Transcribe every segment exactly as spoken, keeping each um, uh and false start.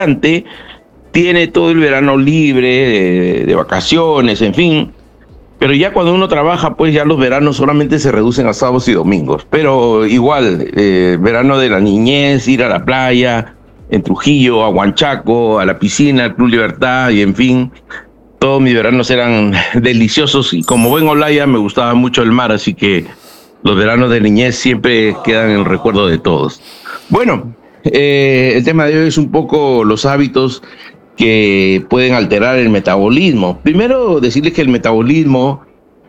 tiene todo el verano libre, de, de vacaciones, en fin. Pero ya cuando uno trabaja, pues ya los veranos solamente se reducen a sábados y domingos. Pero igual, eh, verano de la niñez, ir a la playa, en Trujillo, a Huanchaco, a la piscina, al Club Libertad, y en fin, todos mis veranos eran deliciosos. Y como buen olaya, me gustaba mucho el mar, así que los veranos de niñez siempre quedan en el recuerdo de todos. Bueno, eh, el tema de hoy es un poco los hábitos que pueden alterar el metabolismo. Primero, decirles que el metabolismo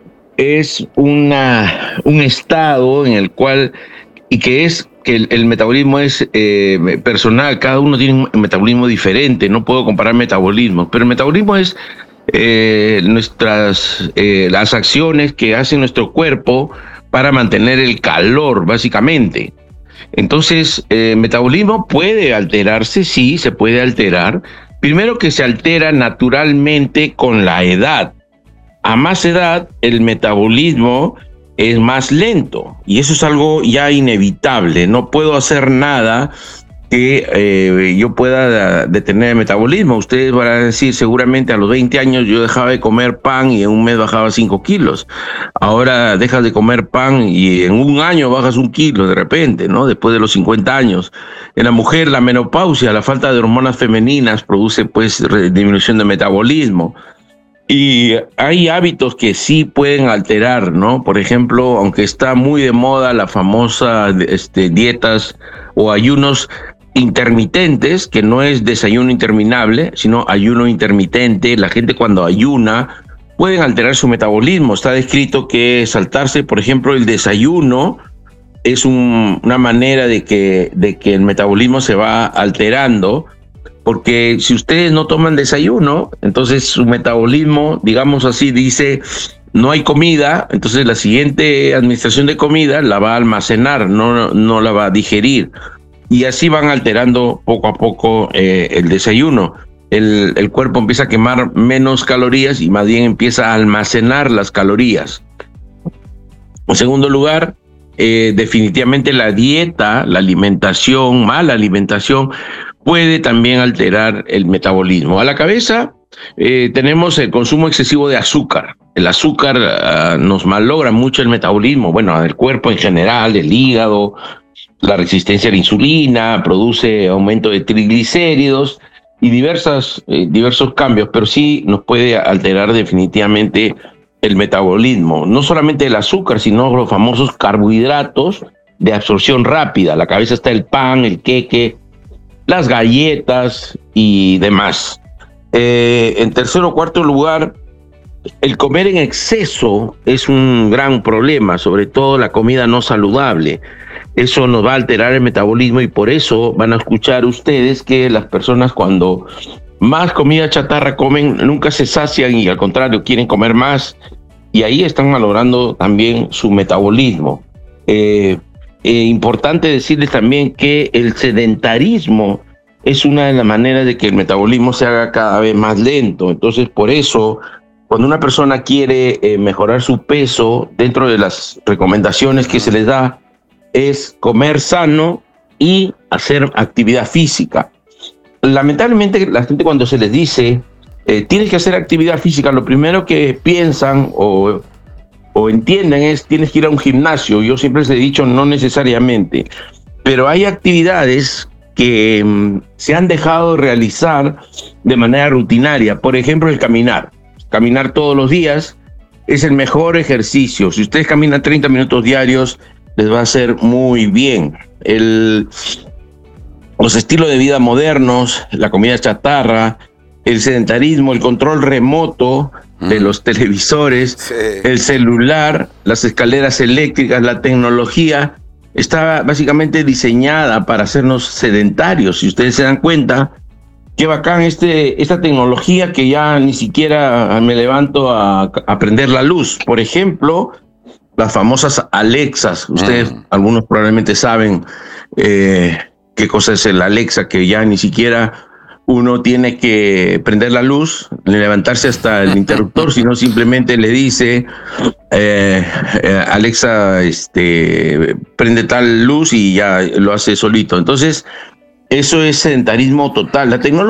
es una, un estado en el cual, y que es que el, el metabolismo es eh, personal, cada uno tiene un metabolismo diferente, no puedo comparar metabolismos, pero el metabolismo es eh, nuestras, eh, las acciones que hace nuestro cuerpo para mantener el calor, básicamente. Entonces, el eh, metabolismo puede alterarse, sí, se puede alterar. Primero que se altera naturalmente con la edad. A más edad, el metabolismo es más lento y eso es algo ya inevitable. No puedo hacer nada que eh, yo pueda detener el metabolismo. Ustedes van a decir, seguramente a los veinte años yo dejaba de comer pan y en un mes bajaba cinco kilos. Ahora dejas de comer pan y en un año bajas un kilo de repente, ¿no? Después de los cincuenta años. En la mujer, la menopausia, la falta de hormonas femeninas produce pues disminución de metabolismo. Y hay hábitos que sí pueden alterar, ¿no? Por ejemplo, aunque está muy de moda la famosa este, dietas o ayunos intermitentes, que no es desayuno interminable, sino ayuno intermitente. La gente cuando ayuna pueden alterar su metabolismo. Está descrito que saltarse, por ejemplo, el desayuno es un, una manera de que, de que el metabolismo se va alterando, porque si ustedes no toman desayuno, entonces su metabolismo, digamos así, dice no hay comida, entonces la siguiente administración de comida la va a almacenar, no, no la va a digerir. Y así van alterando poco a poco eh, el desayuno. El, el cuerpo empieza a quemar menos calorías y más bien empieza a almacenar las calorías. En segundo lugar, eh, definitivamente la dieta, la alimentación, mala alimentación, puede también alterar el metabolismo. A la cabeza eh, tenemos el consumo excesivo de azúcar. El azúcar uh, nos malogra mucho el metabolismo, bueno, el cuerpo en general, el hígado, la resistencia a la insulina, produce aumento de triglicéridos y diversas, eh, diversos cambios, pero sí nos puede alterar definitivamente el metabolismo. No solamente el azúcar, sino los famosos carbohidratos de absorción rápida. A la cabeza está el pan, el queque, las galletas y demás. Eh, en tercer o cuarto lugar, el comer en exceso es un gran problema, sobre todo la comida no saludable. Eso nos va a alterar el metabolismo y por eso van a escuchar ustedes que las personas cuando más comida chatarra comen nunca se sacian y al contrario quieren comer más y ahí están malogrando también su metabolismo. Eh, Eh, importante decirles también que el sedentarismo es una de las maneras de que el metabolismo se haga cada vez más lento. Entonces, por eso, cuando una persona quiere eh, mejorar su peso, dentro de las recomendaciones que se les da, es comer sano y hacer actividad física. Lamentablemente, la gente cuando se les dice, eh, tienes que hacer actividad física, lo primero que piensan o... o entienden es, tienes que ir a un gimnasio. Yo siempre les he dicho, no necesariamente, pero hay actividades que mm, se han dejado de realizar de manera rutinaria. Por ejemplo, el caminar. Caminar todos los días es el mejor ejercicio. Si ustedes caminan treinta minutos diarios, les va a hacer muy bien. El, los estilos de vida modernos, la comida chatarra, el sedentarismo, el control remoto de los televisores, sí, el celular, las escaleras eléctricas, la tecnología está básicamente diseñada para hacernos sedentarios. Si ustedes se dan cuenta, qué bacán este, esta tecnología que ya ni siquiera me levanto a, a prender la luz. Por ejemplo, las famosas Alexas. Ustedes, mm. algunos probablemente saben eh, qué cosa es el Alexa, que ya ni siquiera uno tiene que prender la luz, levantarse hasta el interruptor, sino simplemente le dice, eh, eh, Alexa, este, prende tal luz y ya lo hace solito. Entonces, Eso es sedentarismo total. La tecnología